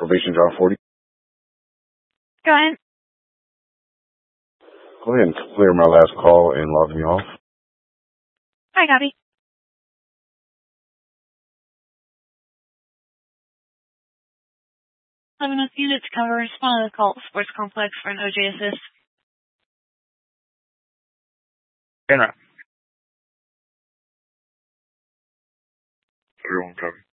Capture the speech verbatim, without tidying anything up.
Probation John forty. Go ahead. Go ahead and clear my last call and log me off. Hi, copy. Seven West units cover respond to the call sports complex for an O J assist. General. Everyone copy.